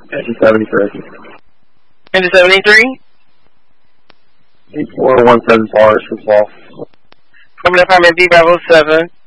Engine 73. Engine 73? 8417 Forest was lost. Coming up, I'm at V507.